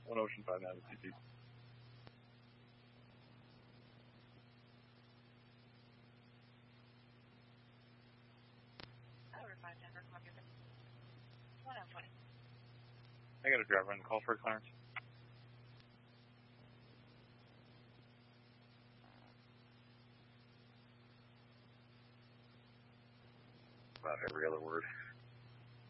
1 Ocean 59 CP. I got a driver on the call for clearance. About every other word.